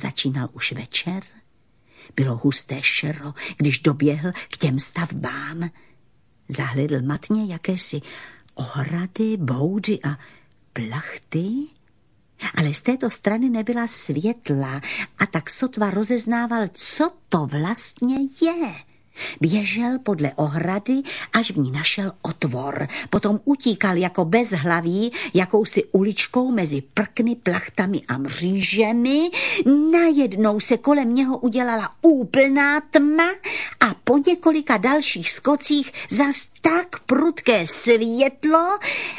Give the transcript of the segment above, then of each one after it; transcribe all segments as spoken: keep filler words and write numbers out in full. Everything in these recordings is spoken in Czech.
začínal už večer. Bylo husté šero, když doběhl k těm stavbám. Zahledl matně jakési ohrady, boudy a plachty, ale z této strany nebyla světla a tak sotva rozeznával, co to vlastně je. Běžel podle ohrady, až v ní našel otvor. Potom utíkal jako bezhlaví jakousi uličkou mezi prkny, plachtami a mřížemi. Najednou se kolem něho udělala úplná tma a po několika dalších skocích zas tak prudké světlo,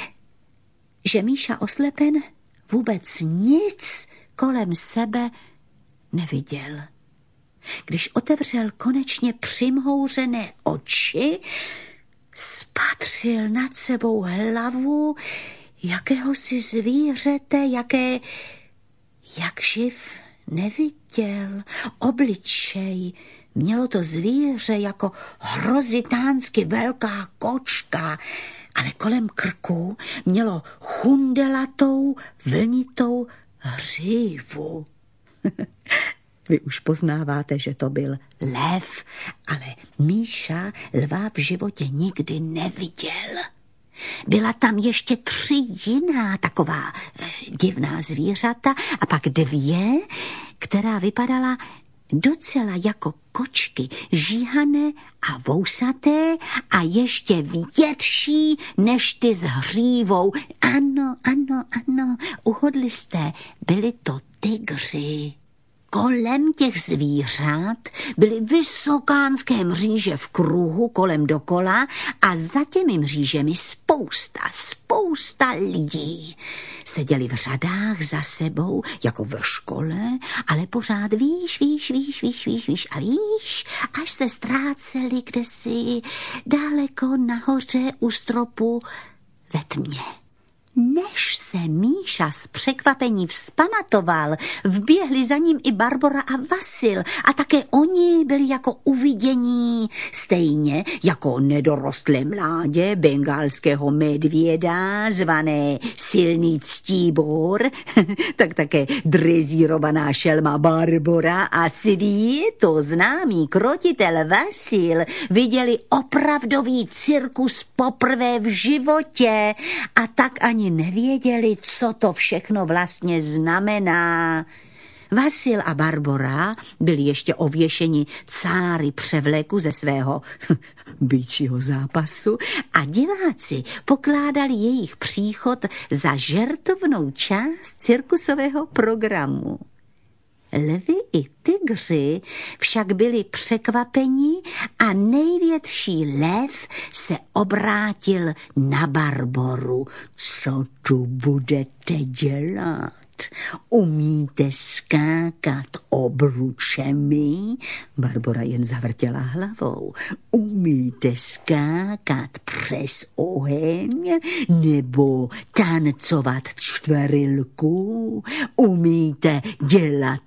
že Míša oslepen vůbec nic kolem sebe neviděl. Když otevřel konečně přimhouřené oči, spatřil nad sebou hlavu jakéhosi zvířete, jaké jak živ neviděl. Obličej mělo to zvíře jako hrozitánsky velká kočka, ale kolem krku mělo chundelatou, vlnitou hřívu. Vy už poznáváte, že to byl lev, ale Míša lva v životě nikdy neviděl. Byla tam ještě tři jiná taková eh, divná zvířata a pak dvě, která vypadala docela jako kočky, žíhané a vousaté a ještě větší než ty s hřívou. Ano, ano, ano, uhodli jste, byli to tygři. Kolem těch zvířat byly vysokánské mříže v kruhu kolem dokola a za těmi mřížemi spousta, spousta lidí. Seděli v řadách za sebou, jako ve škole, ale pořád výš, výš, výš, výš, výš, výš a výš, až se ztráceli kdesi daleko nahoře u stropu ve tmě. Než se Míša z překvapení vzpamatoval, vběhli za ním i Barbora a Vasil a také oni byli jako uvidění, stejně jako nedorostlé mládě bengálského medvěda, zvané Silný Ctíbor, tak také drezírovaná šelma Barbora a svý to známý krotitel Vasil viděli opravdový cirkus poprvé v životě a tak ani nevěděli, co to všechno vlastně znamená. Vasil a Barbora byli ještě ověšeni cáry převleku ze svého býčího zápasu a diváci pokládali jejich příchod za žertovnou část cirkusového programu. Lvi i tygři však byli překvapeni a největší lev se obrátil na Barboru. Co tu budete dělat? Umíte skákat obručemi? Barbora jen zavrtěla hlavou. Umíte skákat přes oheň nebo tancovat čtverilku? Umíte dělat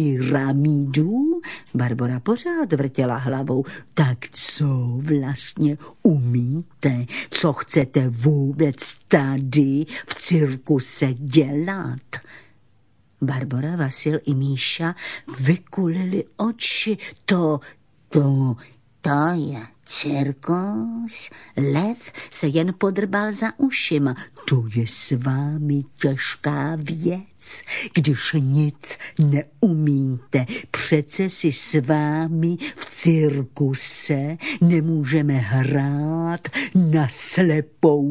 pyramidu? Barbora pořád vrtěla hlavou. Tak co vlastně umíte? Co chcete vůbec tady v cirkuse dělat? Barbora, Vasil i Míša vykulili oči. To, to, to je cirkus? Lev se jen podrbal za ušima. To je s vámi těžká věc, když nic neumíte. Přece si s vámi v cirkuse nemůžeme hrát na slepou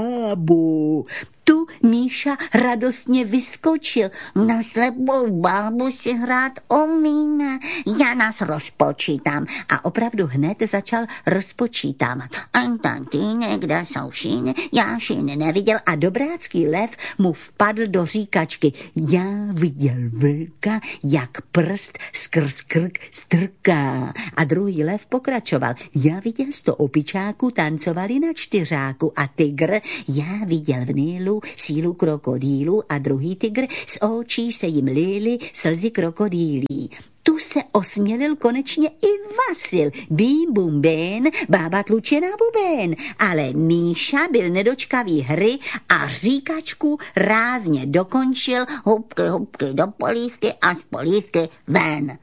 bábu. Tu Míša radostně vyskočil. Na slepou bábu si hrát umíme. Já nás rozpočítám. A opravdu hned začal rozpočítávat. A tatínek, kde jsou šíny? Já šíny neviděl a dobrácký lev mu vpadl do říkačky. Já viděl vlka, jak prst skrz krk strká. A druhý lev pokračoval. Já viděl sto opičáků, tancovali na čtyřáku a tygr. Já viděl v Nílu sílu krokodýlu a druhý tygr z očí se jim lily slzy krokodýlí. Tu se osmělil konečně i Vasil. Bím, bum, bin, bába tlučená buben. Ale Míša byl nedočkavý hry a říkačku rázně dokončil hubky, hubky do polívky až polívky ven.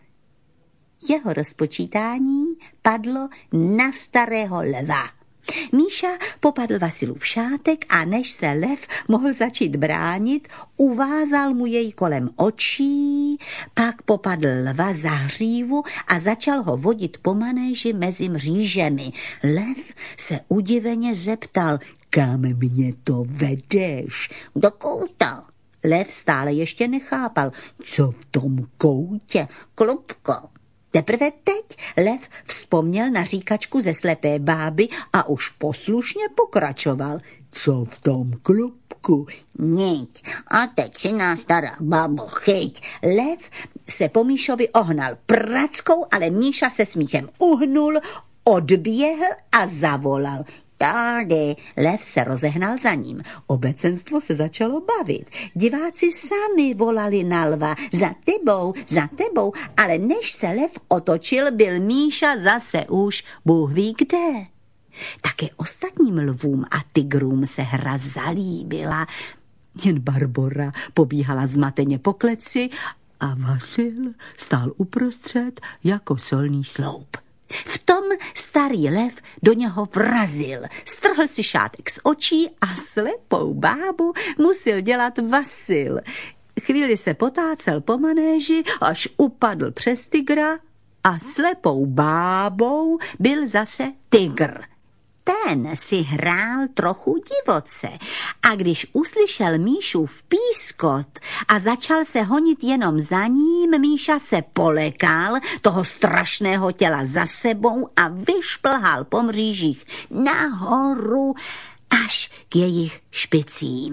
Jeho rozpočítání padlo na starého lva. Míša popadl Vasilův šátek a než se lev mohl začít bránit, uvázal mu jej kolem očí, pak popadl lva za hřívu a začal ho vodit po manéži mezi mřížemi. Lev se udiveně zeptal, kam mě to vedeš? Do kouta. Lev stále ještě nechápal, co v tom koutě, klubko. Teprve teď lev vzpomněl na říkačku ze slepé báby a už poslušně pokračoval. Co v tom klubku? Nic. A teď si nás stará babo chyť. Lev se po Míšovi ohnal prackou, ale Míša se smíchem uhnul, odběhl a zavolal. Tady. Lev se rozehnal za ním. Obecenstvo se začalo bavit. Diváci sami volali na lva. Za tebou, za tebou. Ale než se lev otočil, byl Míša zase už Bůh ví kde. Také ostatním lvům a tigrům se hra zalíbila. Jen Barbora pobíhala zmateně po kleci a Vasil stál uprostřed jako solný sloup. V tom starý lev do něho vrazil, strhl si šátek z očí a slepou bábu musel dělat Vasil. Chvíli se potácel po manéži, až upadl přes tygra a slepou bábou byl zase tygr. Ten si hrál trochu divoce a když uslyšel Míšův pískot a začal se honit jenom za ním, Míša se polekal toho strašného těla za sebou a vyšplhal po mřížích nahoru až k jejich špicím.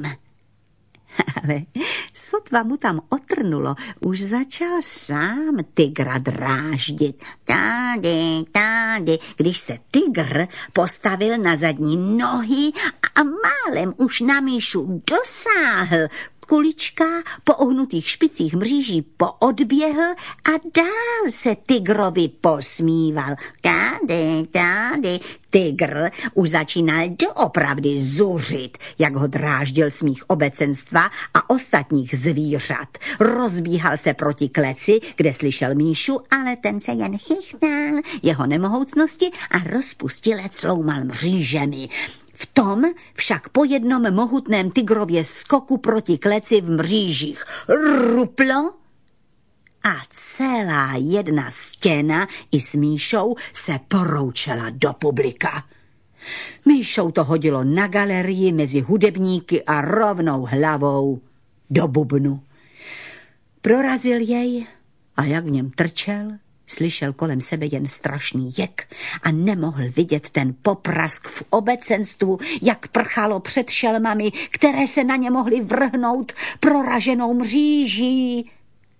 Ale sotva mu tam otrnulo, už začal sám tygra dráždit. Tady, tady, když se tygr postavil na zadní nohy a málem už na Míšu dosáhl, kulička po ohnutých špicích mříží poodběhl a dál se tygrovi posmíval. Tady, tady, tygr už začínal doopravdy zuřit, jak ho dráždil smích obecenstva a ostatních zvířat. Rozbíhal se proti kleci, kde slyšel Míšu, ale ten se jen chychtal jeho nemohoucnosti a rozpustilec sloumal mřížemi. V tom však po jednom mohutném tygrově skoku proti kleci v mřížích ruplo a celá jedna stěna i s Míšou se poroučela do publika. Míšou to hodilo na galerii mezi hudebníky a rovnou hlavou do bubnu. Prorazil jej a jak v něm trčel, slyšel kolem sebe jen strašný jek a nemohl vidět ten poprask v obecenstvu, jak prchalo před šelmami, které se na ně mohly vrhnout proraženou mříží.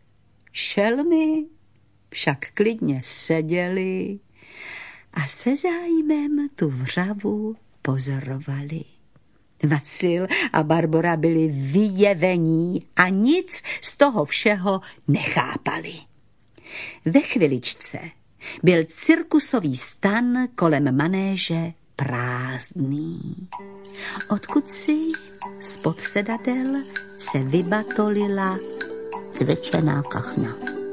Šelmy však klidně seděli a se zájmem tu vřavu pozorovali. Vasil a Barbora byli vyjevení a nic z toho všeho nechápali. Ve chviličce byl cirkusový stan kolem manéže prázdný. Odkud si spod sedadel se vybatolila cvičená kachna.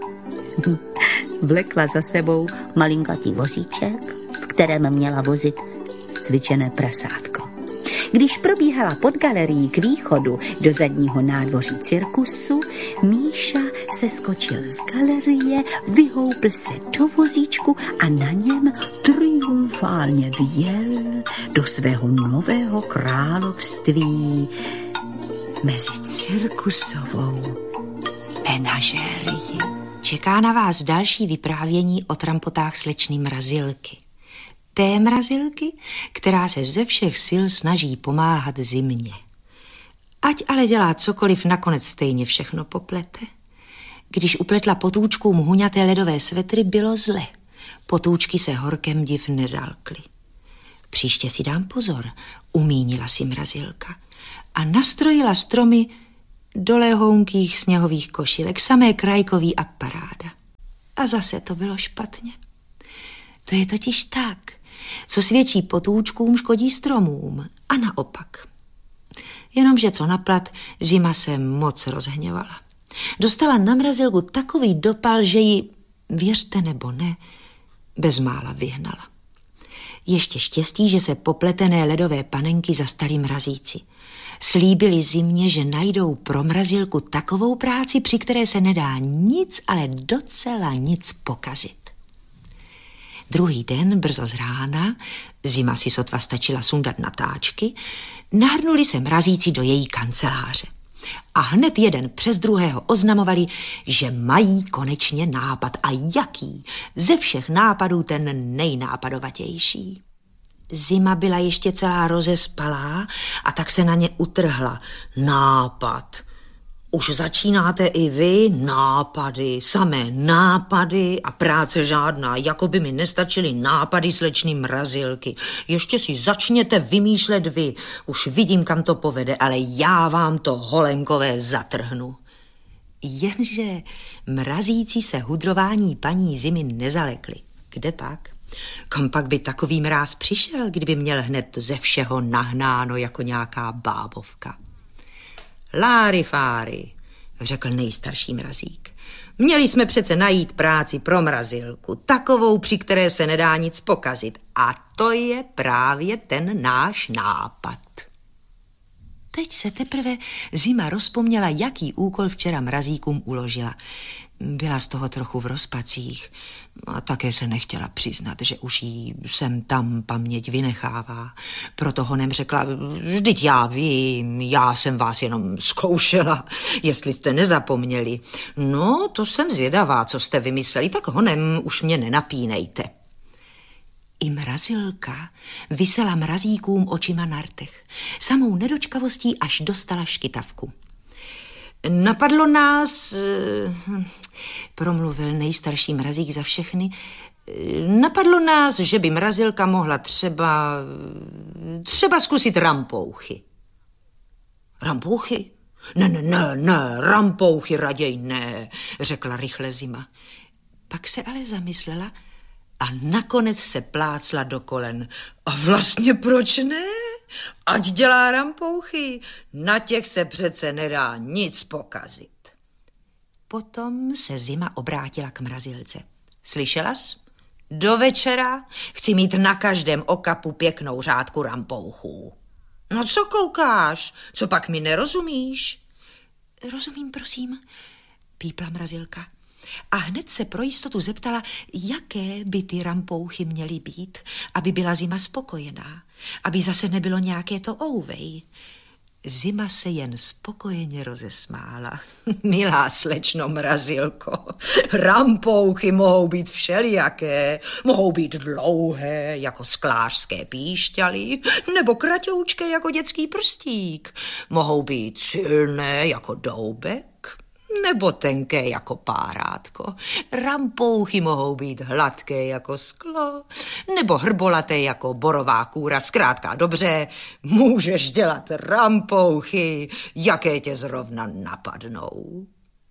Vlekla za sebou malinkatý vozíček, v kterém měla vozit cvičené prasátko. Když probíhala pod galerií k východu do zadního nádvoří cirkusu, Míša se skočil z galerie, vyhoupl se do vozíčku a na něm triumfálně vjel do svého nového království mezi cirkusovou menažérii. Čeká na vás další vyprávění o trampotách slečny Mrazilky. Té Mrazilky, která se ze všech sil snaží pomáhat zimě. Ať ale dělá cokoliv, nakonec stejně všechno poplete. Když upletla potůčkům huňaté ledové svetry, bylo zle. Potůčky se horkem div nezalkly. Příště si dám pozor, umínila si Mrazilka a nastrojila stromy do lehounkých sněhových košilek, samé krajkový a paráda. A zase to bylo špatně. To je totiž tak. Co svědčí potůčkům, škodí stromům. A naopak. Jenomže co naplat, zima se moc rozhněvala. Dostala na mrazilku takový dopal, že ji, věřte nebo ne, bezmála vyhnala. Ještě štěstí, že se popletené ledové panenky zastali mrazíci. Slíbili zimě, že najdou pro mrazilku takovou práci, při které se nedá nic, ale docela nic pokazit. Druhý den, brzo z rána, zima si sotva stačila sundat natáčky, nahrnuli se mrazíci do její kanceláře. A hned jeden přes druhého oznamovali, že mají konečně nápad. A jaký? Ze všech nápadů ten nejnápadovatější. Zima byla ještě celá rozespalá a tak se na ně utrhla. Nápad. Už začínáte i vy nápady, samé nápady a práce žádná, jako by mi nestačily nápady slečny mrazilky. Ještě si začněte vymýšlet vy, už vidím, kam to povede, ale já vám to holenkové zatrhnu. Jenže mrazící se hudrování paní Zimy nezalekli. Kde pak? Kam pak by takový mráz přišel, kdyby měl hned ze všeho nahnáno jako nějaká bábovka? Láry fáry, řekl nejstarší mrazík. Měli jsme přece najít práci pro mrazilku, takovou, při které se nedá nic pokazit. A to je právě ten náš nápad. Teď se teprve Zima rozpomněla, jaký úkol včera mrazíkům uložila. Byla z toho trochu v rozpacích a také se nechtěla přiznat, že už jí sem tam paměť vynechává. Proto honem řekla, vždyť já vím, já jsem vás jenom zkoušela, jestli jste nezapomněli. No, to jsem zvědavá, co jste vymysleli, tak honem už mě nenapínejte. I mrazilka visela mrazíkům očima na rtech. Samou nedočkavostí až dostala škytavku. Napadlo nás, promluvil nejstarší mrazík za všechny, napadlo nás, že by mrazilka mohla třeba, třeba zkusit rampouchy. Rampouchy? Ne, ne, ne, ne, rampouchy raději ne, řekla rychle Zima. Pak se ale zamyslela a nakonec se plácla do kolen. A vlastně proč ne? Ať dělá rampouchy, na těch se přece nedá nic pokazit. Potom se Zima obrátila k mrazilce. Slyšelas? Do večera chci mít na každém okapu pěknou řádku rampouchů. No co koukáš? Co pak mi nerozumíš? Rozumím, prosím, pípla mrazilka. A hned se pro jistotu zeptala, jaké by ty rampouchy měly být, aby byla Zima spokojená, aby zase nebylo nějaké to ouvej. Zima se jen spokojeně rozesmála. Milá slečno mrazilko, rampouchy mohou být všelijaké, mohou být dlouhé jako sklářské píšťaly, nebo kratoučké jako dětský prstík. Mohou být silné jako doubek, nebo tenké jako párátko. Rampouchy mohou být hladké jako sklo, nebo hrbolaté jako borová kůra. Zkrátka dobře, můžeš dělat rampouchy, jaké tě zrovna napadnou.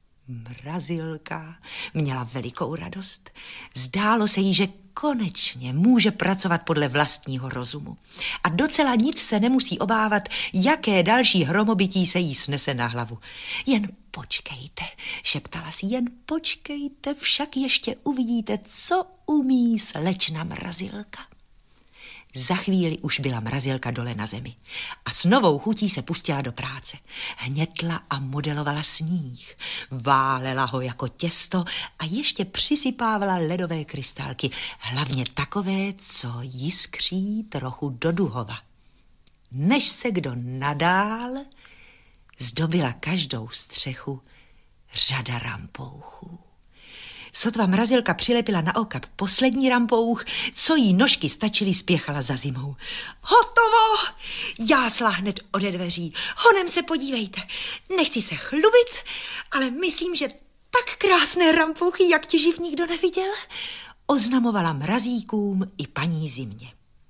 Mrazilka měla velikou radost. Zdálo se jí, že konečně může pracovat podle vlastního rozumu. A docela nic se nemusí obávat, jaké další hromobytí se jí snese na hlavu. Jen počkejte, šeptala si, jen počkejte, však ještě uvidíte, co umí slečna mrazilka. Za chvíli už byla mrazilka dole na zemi a s novou chutí se pustila do práce. Hnětla a modelovala sníh, válela ho jako těsto a ještě přisypávala ledové krystalky, hlavně takové, co jiskří trochu do duhova. Než se kdo nadál, zdobila každou střechu řada rampouchů. Sotva mrazilka přilepila na okap poslední rampouch, co jí nožky stačily, spěchala za Zimou. Hotovo! Jásla hned ode dveří. Honem se podívejte. Nechci se chlubit, ale myslím, že tak krásné rampouchy, jak ti živ nikdo neviděl, oznamovala mrazíkům i paní Zimě.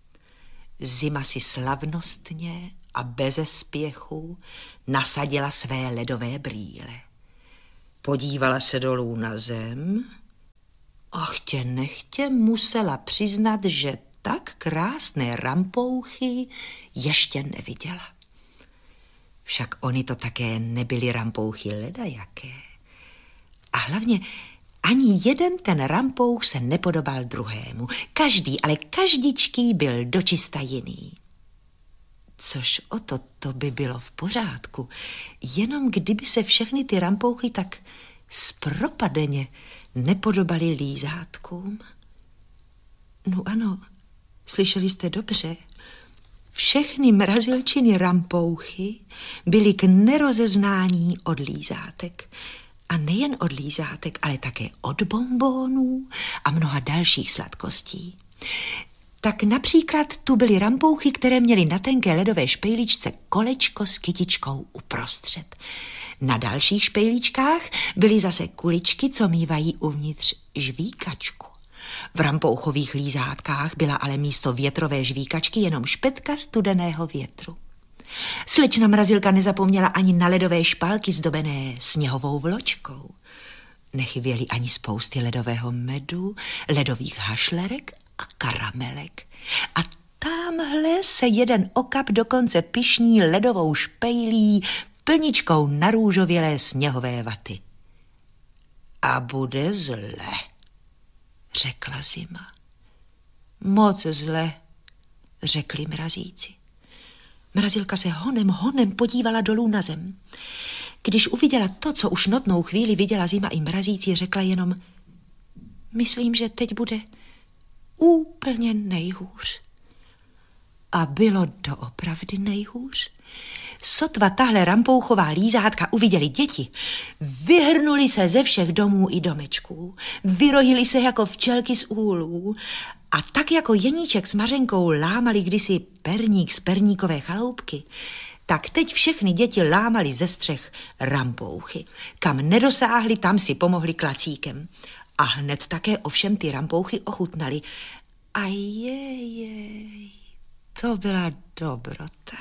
Zima si slavnostně a beze spěchu nasadila své ledové brýle. Podívala se dolů na zem A chtě nechtě musela přiznat, že tak krásné rampouchy ještě neviděla. Však oni to také nebyli rampouchy ledajaké. A hlavně ani jeden ten rampouch se nepodobal druhému. Každý, ale každičký byl dočista jiný. Což o to, to by bylo v pořádku. Jenom kdyby se všechny ty rampouchy tak zpropadeně nepodobaly lízátkům. No ano, slyšeli jste dobře. Všechny mrazilčiny rampouchy byly k nerozeznání od lízátek. A nejen od lízátek, ale také od bonbónů a mnoha dalších sladkostí. Tak například tu byly rampouchy, které měly na tenké ledové špejličce kolečko s kytičkou uprostřed. Na dalších špejličkách byly zase kuličky, co mívají uvnitř žvíkačku. V rampouchových lízátkách byla ale místo větrové žvíkačky jenom špetka studeného větru. Slečna Mrazilka nezapomněla ani na ledové špalky zdobené sněhovou vločkou. Nechyběly ani spousty ledového medu, ledových hašlerek a karamelek. A tamhle se jeden okap dokonce pyšní ledovou špejlí plničkou narůžovělé sněhové vaty. A bude zle, řekla zima. Moc zle, řekli mrazíci. Mrazilka se honem, honem podívala dolů na zem. Když uviděla to, co už notnou chvíli viděla zima i mrazíci, řekla jenom: myslím, že teď bude úplně nejhůř. A bylo doopravdy nejhůř. Sotva tahle rampouchová lízátka uviděli děti, vyhrnuli se ze všech domů i domečků, vyrojili se jako včelky z úlů a tak jako Jeníček s Mařenkou lámali kdysi perník z perníkové chaloupky, tak teď všechny děti lámali ze střech rampouchy. Kam nedosáhli, tam si pomohli klacíkem. A hned také ovšem ty rampouchy ochutnali. A jej, to byla dobrota.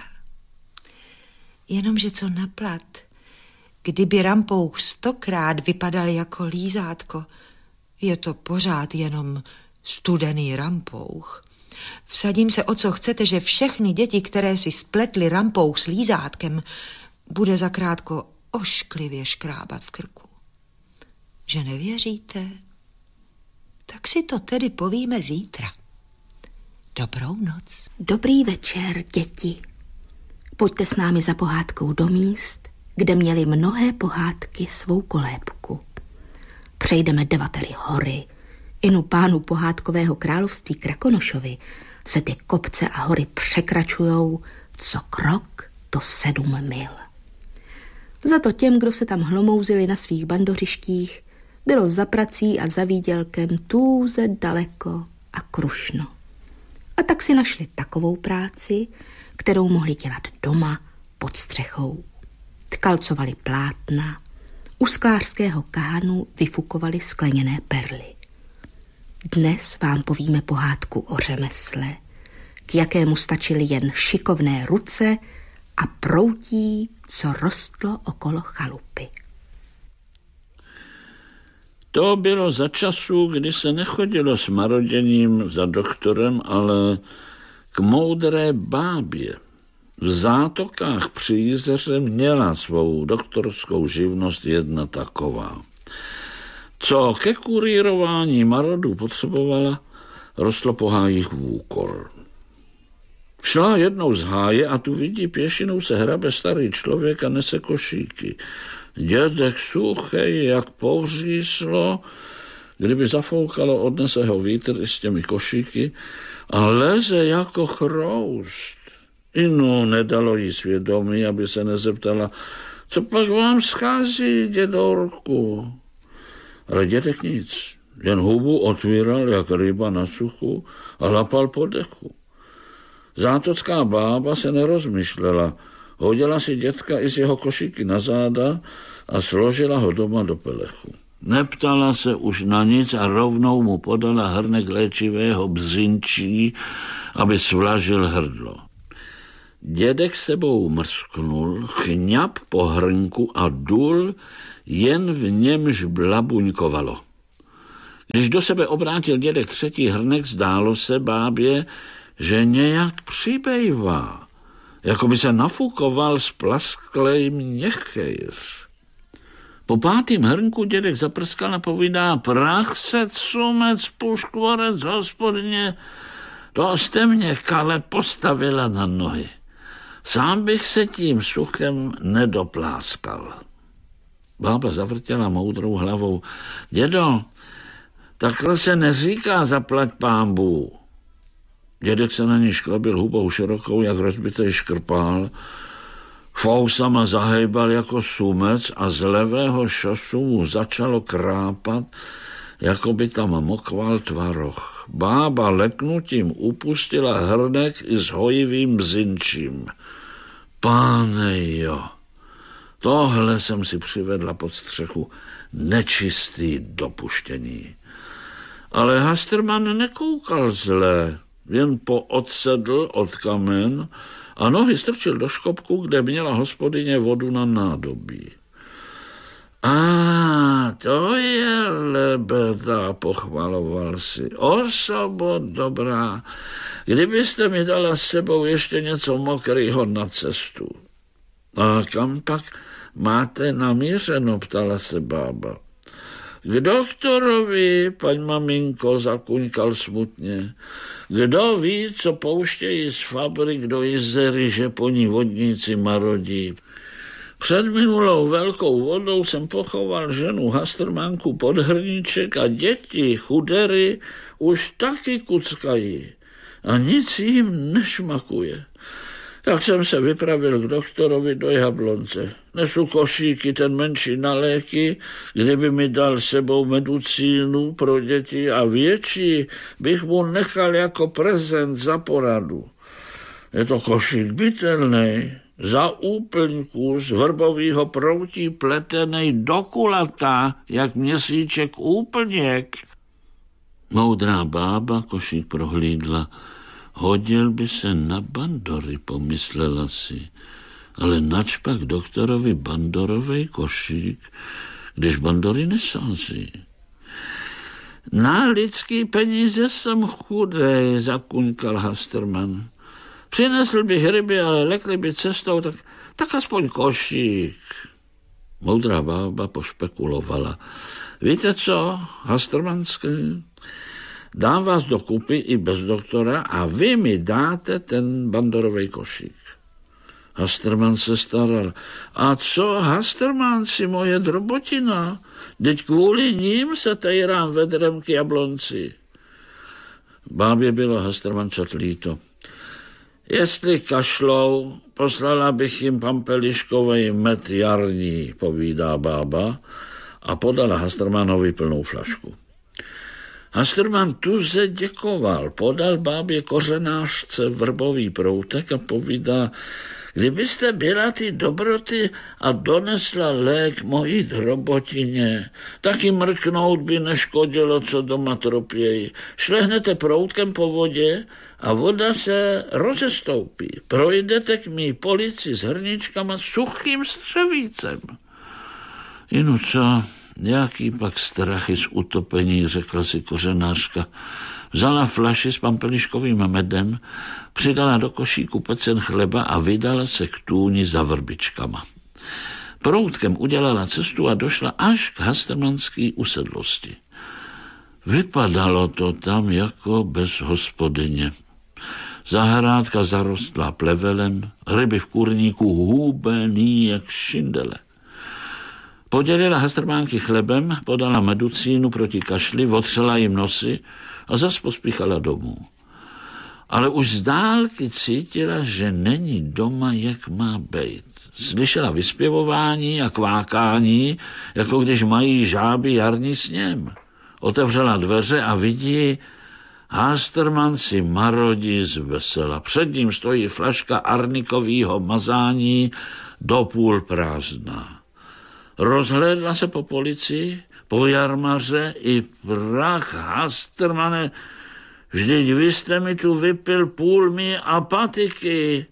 Jenomže co naplat, kdyby rampouch stokrát vypadal jako lízátko, je to pořád jenom studený rampouch. Vsadím se, o co chcete, že všechny děti, které si spletly rampouch s lízátkem, bude zakrátko ošklivě škrábat v krku. Že nevěříte? Tak si to tedy povíme zítra. Dobrou noc. Dobrý večer, děti. Pojďte s námi za pohádkou do míst, kde měly mnohé pohádky svou kolébku. Přejdeme Devatery hory. Inu pánu pohádkového království Krakonošovi se ty kopce a hory překračujou co krok, to sedm mil. Za to těm, kdo se tam hlomouzili na svých bandořištích, bylo za prací a za výdělkem tůze daleko a krušno. A tak si našli takovou práci, kterou mohli dělat doma pod střechou. Tkalcovali plátna, u sklářského kánu vyfukovali skleněné perly. Dnes vám povíme pohádku o řemesle, k jakému stačily jen šikovné ruce a proutí, co rostlo okolo chalupy. To bylo za času, kdy se nechodilo s maroděním za doktorem, ale k moudré bábě. V zátokách při Jízeře měla svou doktorskou živnost jedna taková. Co ke kurírování marodů potřebovala, rostlo po hájích vůkol. Šla jednou z háje a tu vidí, pěšinou se hrabe starý člověk a nese košíky. Dědek suchej, jak povříslo, kdyby zafoukalo, odnese ho vítr i s těmi košíky a leze jako chroust. Inu nedalo jí svědomí, aby se nezeptala, co pak vám schází, dědorku? Ale dědek nic, jen hubu otvíral, jak ryba na suchu, a lapal po dechu. Zátocká bába se nerozmyšlela, hodila si dětka i z jeho košíky na záda a složila ho doma do pelechu. Neptala se už na nic a rovnou mu podala hrnek léčivého břinčí, aby svlažil hrdlo. Dědek sebou mrsknul, chňap po hrnku a dul, jen v němž blabuňkovalo. Když do sebe obrátil dědek třetí hrnek, zdálo se bábě, že nějak přibejvá, jako by se nafukoval z plasklej měchejř. Po pátým hrnku dědek zaprskal a povídá: prachsec, sumec, puškvorec, hospodně, to jste mě, Kale, postavila na nohy. Sám bych se tím suchem nedopláskal. Bába zavrtěla moudrou hlavou. Dědo, takhle se neříká zaplať pánbů. Dědek se na ní šklebil hubou širokou, jak rozbitej škrpál. Fousama zahejbal jako sumec a z levého šosu mu začalo krápat, jako by tam mokval tvaroh. Bába leknutím upustila hrnek i s hojivým bzinčím. Páne jo, tohle jsem si přivedla pod střechu, nečistý dopuštění. Ale Hasterman nekoukal zle, jen poodsedl od kamen a nohy strčil do škopku, kde měla hospodyně vodu na nádobí. A to je lebeda, pochvaloval si. Osobo dobrá, kdybyste mi dala s sebou ještě něco mokrýho na cestu. A kam pak máte namířeno, ptala se bába. K doktorovi, paň maminko, zakuňkal smutně. Kdo ví, co pouštějí z fabrik do jezery, že po ní vodníci marodí. Před minulou velkou vodou jsem pochoval ženu Hastermanku pod hrníček a děti, chudery, už taky kuckají. A nic jim nešmakuje. Tak jsem se vypravil k doktorovi do Jablonce. Nesu košíky, ten menší na léky, kdyby mi dal sebou medicínu pro děti a větší bych mu nechal jako prezent za poradu. Je to košík bytelný, za úplňku z vrbovýho proutí pletenej do kulata, jak měsíček úplněk. Moudrá bába košík prohlídla. Hodil by se na bandory, pomyslela si, ale načpak doktorovi bandorovej košík, když bandory nesází. Na lidský peníze jsem chudej, zakuňkal Hasterman. Přinesl bych ryby, ale lekli by cestou, tak, tak aspoň košík. Moudrá bába pošpekulovala. Víte co, Hastermanský? Dám vás dokupy i bez doktora a vy mi dáte ten bandorovej košík. Hasterman se staral. A co, Hasterman, si moje drobotina? Teď kvůli ním se tejrám vedrem k Jablonci. Bábě bylo Hastermančat líto. Jestli kašlou, poslala bych jim pampeliškovej med jarní, povídá bába a podala Hastermanovi plnou flašku. Hasterman tuze děkoval, podal bábě kořenářce vrbový proutek a povídá, kdybyste byla ty dobroty a donesla lék mojí drobotině, taky mrknout by neškodilo, co doma tropějí. Šlehnete proutkem po vodě a voda se rozestoupí. Projdete k mý polici s hrničkama suchým střevícem. Jinu co, jaký pak strachy z utopení, řekla si kořenářka. Vzala flaši s pampeliškovým medem, přidala do košíku pecen chleba a vydala se k tůni za vrbičkama. Proutkem udělala cestu a došla až k hastermanský usedlosti. Vypadalo to tam jako bez hospodyně. Zahrádka zarostlá plevelem, ryby v kurníku hubený jak šindele. Podělila Hastermánky chlebem, podala medicínu proti kašli, otřela jim nosy a zas pospíchala domů. Ale už z dálky cítila, že není doma, jak má bejt. Slyšela vyspěvování a kvákání, jako když mají žáby jarní sněm. Otevřela dveře a vidí, Hasterman si marodí z vesela. Před ním stojí flaška arnikového mazání do půl prázdná. Rozhlédla se po policii, po jarmaře i prach. Hastermane, vždyť vy jste mi tu vypil půl mý apatiky.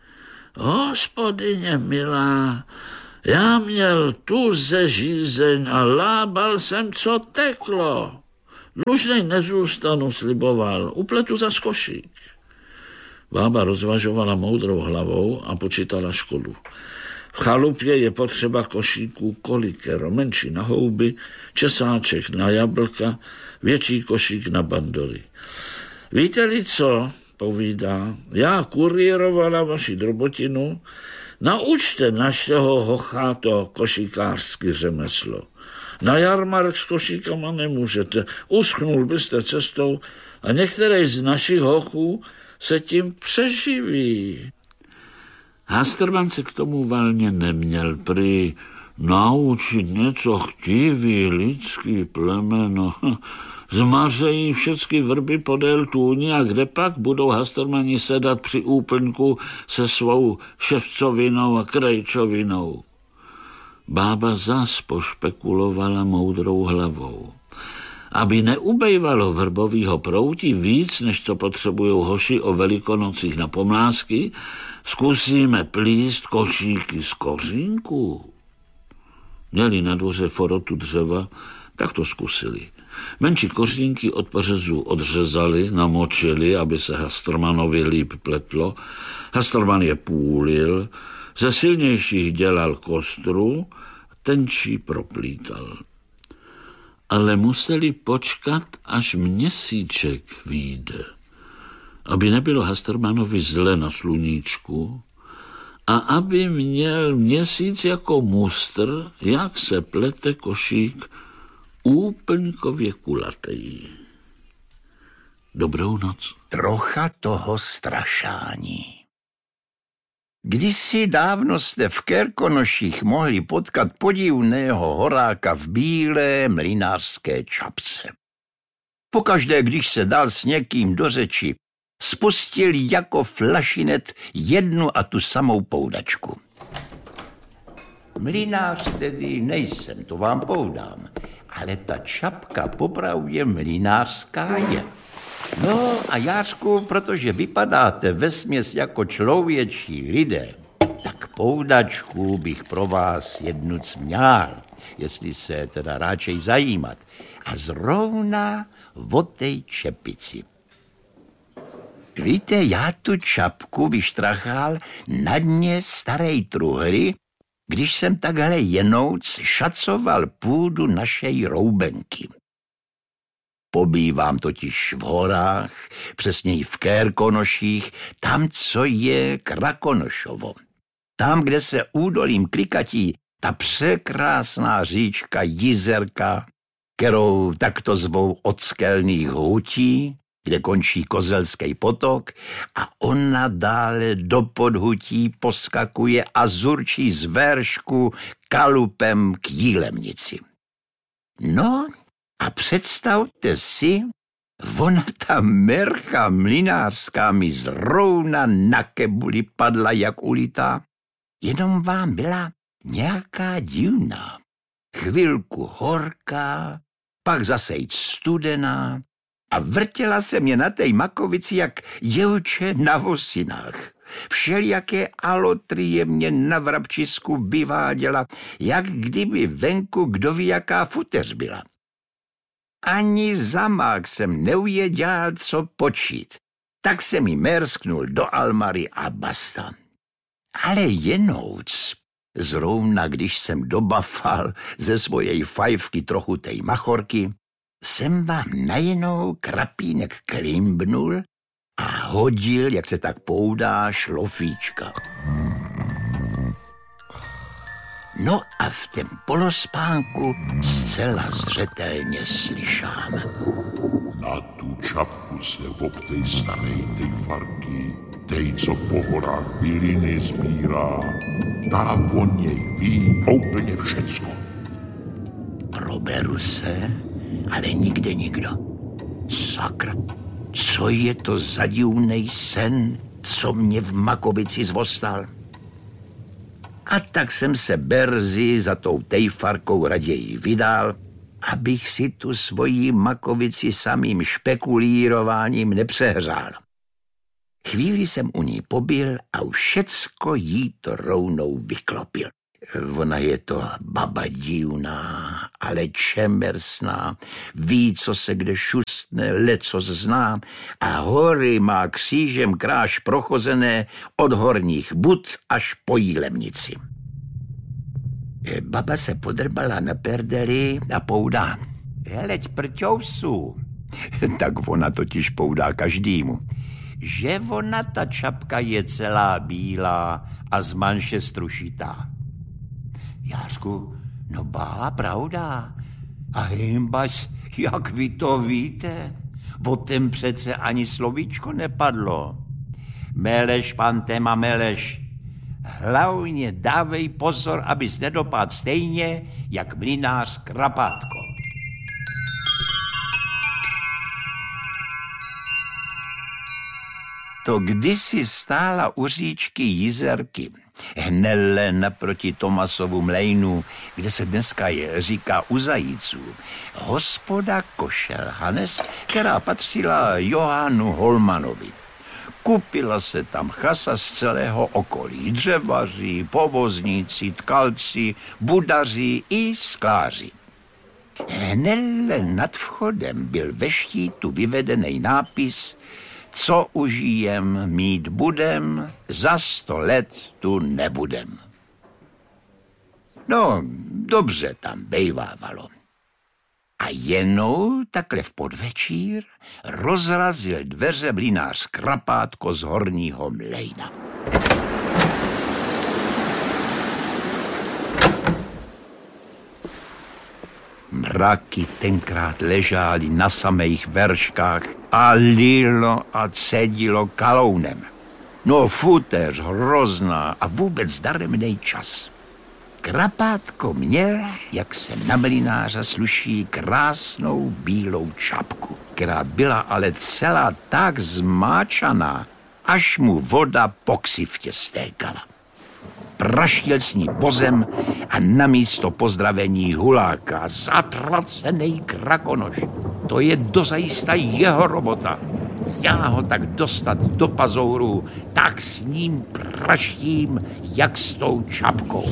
Hospodyně milá, já měl tu ze žízeň a lábal jsem, co teklo. Dlužnej nezůstanu, sliboval, upletu za košík. Bába rozvažovala moudrou hlavou a počítala škodu. V chalupě je potřeba košíků kolikero, menší na houby, česáček na jablka, větší košík na bandoly. Víte-li co, povídá, já kurýrovala vaši drobotinu, naučte našeho hocha to košíkářský řemeslo. Na jarmark s košíkama nemůžete, uschnul byste cestou a některý z našich hochů se tím přeživí. Hasterman se k tomu valně neměl, prý naučit něco chtivý lidský plemeno. Zmařejí všechny vrby podél tůni a kde pak budou Hastermani sedat při úplňku se svou ševcovinou a krejčovinou. Bába zas pošpekulovala moudrou hlavou. Aby neubejvalo vrbovýho proutí víc, než co potřebujou hoši o velikonocích na pomlásky, zkusíme plíst košíky z kořínku. Měli na dvoře forotu dřeva, tak to zkusili. Menší kořínky od pařezů odřezali, namočili, aby se Hastermanovi líp pletlo. Hasterman je půlil, ze silnějších dělal kostru, tenčí proplítal. Ale museli počkat, až měsíček vyjde, aby nebylo Hastermanovi zle na sluníčku a aby měl měsíc jako mustr, jak se plete košík úplňkově kulatej. Dobrou noc. Trocha toho strašání. Kdysi dávno jste v Kerkonoších mohli potkat podivného horáka v bílé mlynářské čapce. Pokaždé, když se dal s někým do řeči, spustil jako flašinet jednu a tu samou poudačku. Mlynář tedy nejsem, to vám poudám, ale ta čapka popravdě mlynářská je. No a Jářku, protože vypadáte vesměs jako člověčí lidé, tak poudačku bych pro vás jednu směl, jestli se teda ráčej zajímat. A zrovna o tej čepici. Víte, já tu čapku vyštrachal na dně starej truhly, když jsem takhle jenouc šacoval půdu našej roubenky. Pobývám totiž v horách, přesněji v Kerkonoších, tam, co je Krakonošovo. Tam, kde se údolím klikatí ta překrásná říčka Jizerka, kterou takto zvou od skelných hutí, kde končí Kozelský potok a ona dále do podhutí poskakuje a zurčí z veršku kalupem k Jílemnici. No a představte si, ona ta mercha mlynářská mi zrovna na kebuli padla jak ulitá, jenom vám byla nějaká divná. Chvilku horká, pak zase jít studená a vrtěla se mě na té makovici jak děvče na vosinách. Všelijaké alotrie mě na vrabčisku vyváděla, jak kdyby venku kdo ví jaká futeř byla. Ani zamák jsem neuvěděl, co počít. Tak se mi mersknul do almary a basta. Ale jenouc, zrovna když jsem dobafal ze svojej fajfky trochu tej machorky, jsem vám najednou krapínek klimbnul a hodil, jak se tak poudá, šlofíčka. No a v tom polospánku zcela zřetelně slyšám. Na tu čapku se obtej starej tej farky, tej, co po horách byliny sbírá, tá o něj ví úplně všecko. Proberu se, ale nikde nikdo. Sakra, co je to za divnej sen, co mě v makovici zvostal? A tak jsem se berzy za tou tejfarkou raději vydal, abych si tu svoji makovici samým špekulírováním nepřehřál. Chvíli jsem u ní pobyl a už všecko jí to rovnou vyklopil. Ona je to baba divná, ale čemersná, ví, co se kde šustne, lecos zná a hory má křížem kráž prochozené od horních bud až po Jílemnici. Baba se podrbala na perdeli a poudá. Heleď, prťousu. Tak ona totiž poudá každému. Že ona ta čapka je celá bílá a z manše strušitá. Jářku, no bá, pravda. A hejmbaš, jak vy to víte? O tom přece ani slovíčko nepadlo. Meleš, pantem a meleš. Hlavně dávej pozor, abys nedopadl stejně, jak mlynář Krapátko. To kdysi stála u říčky Jizerky, hnele naproti Tomasovu mlejnu, kde se dneska je říká u Zajíců, hospoda Košel Hanes, která patřila Johannu Holmanovi. Kupila se tam chasa z celého okolí, dřevaři, povozníci, tkalci, budaři i skláři. Hnele nad vchodem byl ve štítu vyvedený nápis Co užijem, mít budem, za sto let tu nebudem. No, dobře tam bejvávalo. A jenou takhle v podvečír rozrazil dveře mlynář Krapátko z horního mlejna. Mraky tenkrát ležály na samých verškách a lilo a cedilo kalounem. No futéř hrozná a vůbec daremnej čas. Krapátko měl, jak se na mlynáře sluší, krásnou bílou čapku, která byla ale celá tak zmáčaná, až mu voda po ksiftě stékala. Praštil s ní pozem a namísto pozdravení huláka zatracenej Krakonoš. To je dozajista jeho robota. Já ho tak dostat do pazouru, tak s ním praštím, jak s tou čapkou.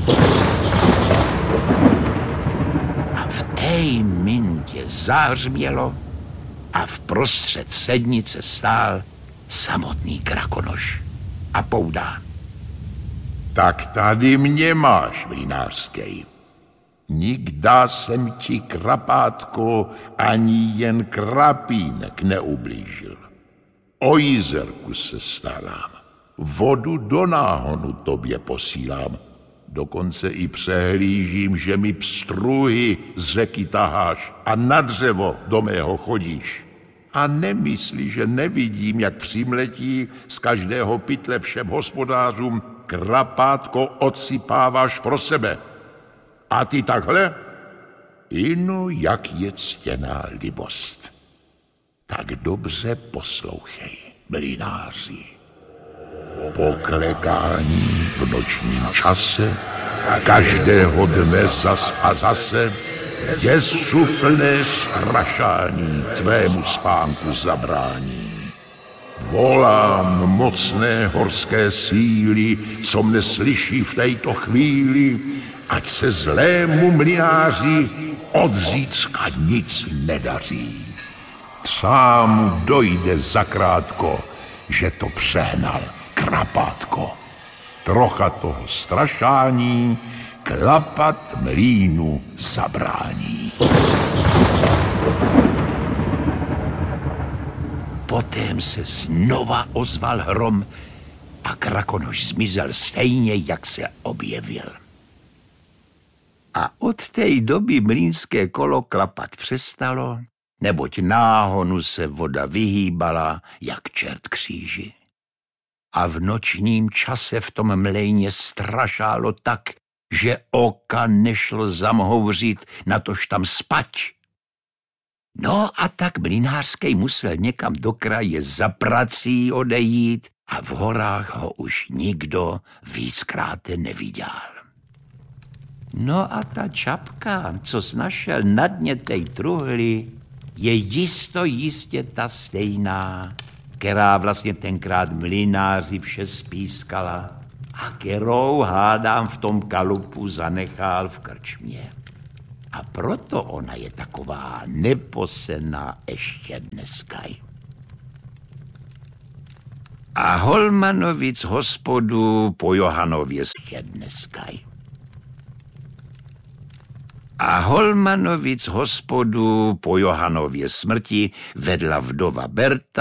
A v té mintě zahřmělo a v prostřed sednice stál samotný Krakonoš a poudá. Tak tady mě máš, mlynářskej. Nikda jsem ti, Krapátko, ani jen krapínek neublížil. O Jizerku se starám. Vodu do náhonu tobě posílám. Dokonce i přehlížím, že mi pstruhy z řeky taháš a na dřevo do mého chodíš. A nemyslí, že nevidím, jak přimletí z každého pytle všem hospodářům Krapátko odsypáváš pro sebe. A ty takhle? Ino, jak je ctěná libost. Tak dobře poslouchej, mlynáři. Po klekání v nočním čase každého dne zas a zase děsu plné strašání tvému spánku zabrání. Volám mocné horské síly, co mne slyší v této chvíli, ať se zlému mlynáři od zítřka nic nedaří. Sám dojde zakrátko, že to přehnal Krapátko. Trocha toho strašání klapat mlýnu zabrání. Poté se znova ozval hrom a Krakonoš zmizel stejně, jak se objevil. A od té doby mlýnské kolo klapat přestalo, neboť náhonu se voda vyhýbala, jak čert kříži. A v nočním čase v tom mlejně strašálo tak, že oka nešlo zamhouřit, natož tam spať. No a tak mlynářskej musel někam do kraje za prací odejít a v horách ho už nikdo víckrát neviděl. No a ta čapka, co snašel na dně tej truhly, je jisto jistě ta stejná, která vlastně tenkrát mlynáři vše spískala. a kterou hádám v tom kalupu zanechal v krčmě. A proto ona je taková neposená ještě dneska. A Holmanovic hospodu po Johanově ještě dneska. A Holmanovic hospodu po Johanově smrti vedla vdova Berta